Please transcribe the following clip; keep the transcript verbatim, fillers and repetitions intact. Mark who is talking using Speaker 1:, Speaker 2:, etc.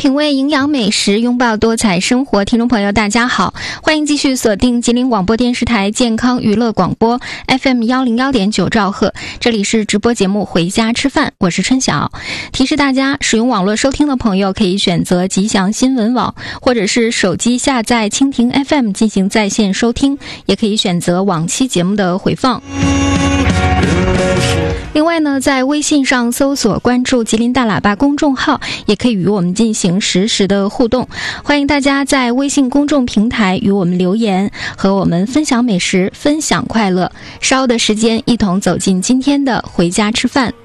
Speaker 1: 品味营养美食，拥抱多彩生活。听众朋友大家好，欢迎继续锁定吉林广播电视台健康娱乐广播 F M 一零一点九兆赫，这里是直播节目回家吃饭，我是春晓。提示大家，使用网络收听的朋友可以选择吉祥新闻网，或者是手机下载蜻蜓 F M 进行在线收听，也可以选择往期节目的回放。另外呢，在微信上搜索关注吉林大喇叭公众号，也可以与我们进行实时的互动。欢迎大家在微信公众平台与我们留言，和我们分享美食，分享快乐。稍后的时间，一同走进今天的回家吃饭。